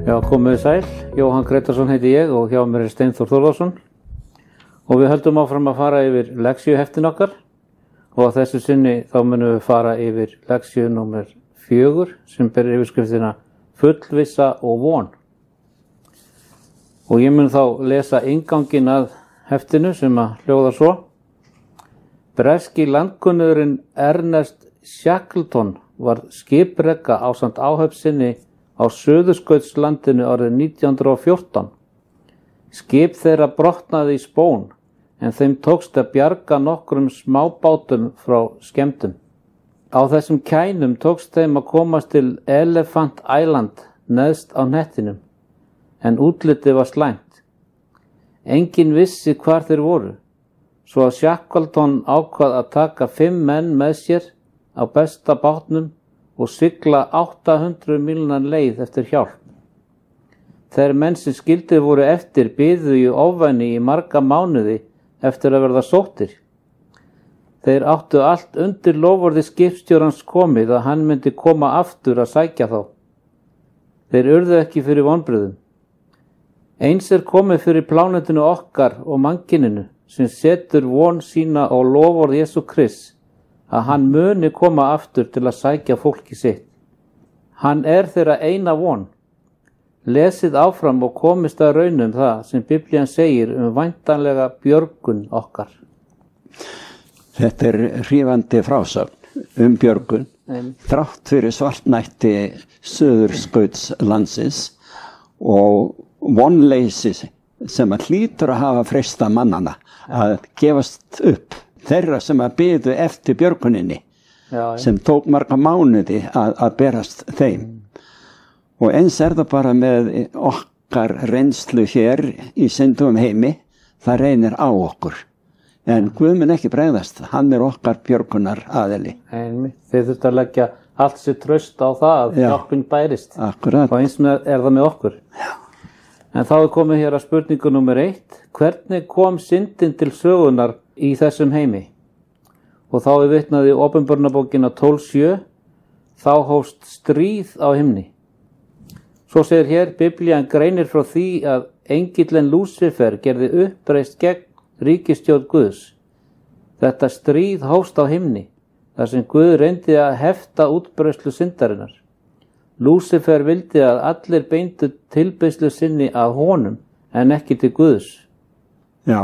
Já, komið sæl. Jóhann Gretarsson heiti ég og hjá mér Steinþór Þórðarsson. Og við höldum áfram að fara yfir lexíuheftin okkar. Og á þessu sinni þá munum við fara yfir lexíu númer 4 sem ber yfirskriftina Fullvissa og von. Og ég mun þá lesa innganginn að heftinu sem að hljóða svo. Breski landkunnurinn Ernest Shackleton var skiprekka ásamt áhöfn sinni á Suðurskautslandinu árið 1914. Skip þeirra brotnaði í spón, en þeim tókst að bjarga nokkrum smábátum frá skemmdum. Á þessum kænum tókst þeim að komast til Elephant Island neðst á hnettinum, en útlitið var slæmt. Enginn vissi hvar þeir voru, svo að Shackleton ákvað að taka 5 menn með sér á besta bátnum og sigla 800 mílna leið eftir hjálp. Þeir menn sem skildir voru eftir biðu í ofvæni í marga mánuði eftir að verða sóttir. Þeir áttu allt undir loforði skipstjórans komið að hann myndi koma aftur að sækja þá. Þeir urðu ekki fyrir vonbrigðum. Eins er komið fyrir plánetinu okkar og mannkyninu sem setur von sína á loforð Jesú Krists að hann muni koma aftur til að sækja fólki sitt. Hann er þeirra eina von. Lesið áfram og komist að raunum það sem Biblían segir væntanlega björgun okkar. Þetta er hrífandi frásögn björgun, þrátt fyrir svartnætti Suðurskautslandsins og vonleysi sem að hlýtur að hafa freistað mannana að gefast upp. Þeirra sem að biðu eftir björguninni, sem tók marga mánuði að berast þeim. Og eins er það bara með okkar reynslu hér í syndugum heimi, það reynir á okkur. En Guð mun ekki bregðast, hann er okkar björgunar aðili. Þið þurft að leggja allt sér traust á það að hjálpin bærist. Akkurat. Og eins er það með okkur. Já. En þá er komið hér að spurningu númer 1. Hvernig kom syndin til sögunar í þessum heimi? Og þá er vitnað í Opinberunarbókina 12:7. Þá hófst stríð á himni. Svo segir hér, Biblían greinir frá því að engillinn Lúsifer gerði uppreist gegn ríkisstjórn Guðs. Þetta stríð hófst á himni, þar sem Guð reyndi að hefta útbreiðslu syndarinnar. Lúsifer vildi að allir beindu tilbeiðslu sinni að honum en ekki til Guðs. Já,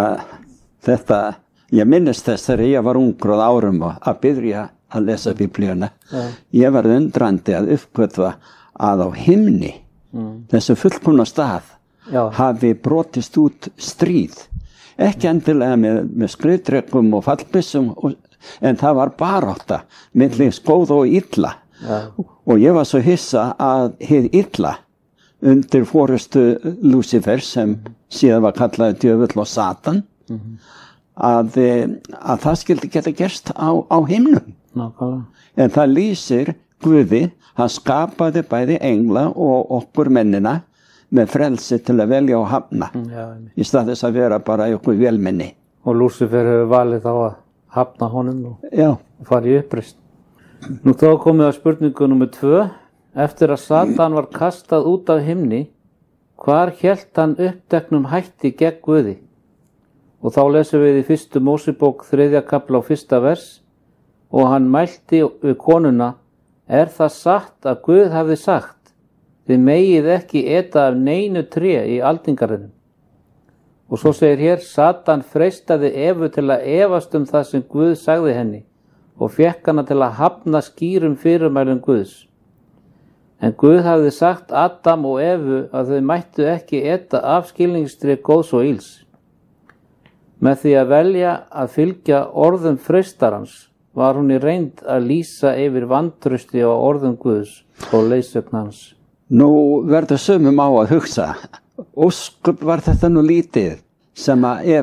ég minnist þess þegar ég var ungur á árum að byrja að lesa Biblíuna. Ég var undrandi að uppgötva að á himni, þessu fullkomna stað, hafi brotist út stríð. Ekki endilega með skriðdrekum og fallbyssum, en það var barátta milli góða og illa. Og ég var svo hissa að hið illa undir forystu Lúsifer sem síðan var kallaði djöfull og Satan, að það skildi geta gerst á himnum. En það lýsir Guði, hann skapaði bæði engla og okkur mennina með frelsi til að velja og hafna, í stað þess að vera bara ykkur velmenni. Og Lúsifer hefur valið þá að hafna honum og fara í uppreist. Nú þá komið að spurningu númer 2. Eftir að Satan var kastað út af himni, hvar hélt hann uppteknum hætti gegn Guði? Og þá lesum við í 1. Mósebók 3. kafla á 1. vers, og hann mælti við konuna, er það satt að Guð hafði sagt, þið megið ekki eta af neinu tré í aldingarðinum. Og svo segir hér, Satan freistaði Evu til að efast það sem Guð sagði henni og fekk hana til að hafna skýrum fyrirmælum Guðs. En Guð hafði sagt Adam og Evu að þau mættu ekki eta af skilningstré góðs og ills. Með því að velja að fylgja orðum freistarans var hún í reynd að lýsa yfir vantrausti á orðum Guðs og leiðsögn hans. Nú verður sumum á að hugsa, ósköp var þetta nú lítið sem að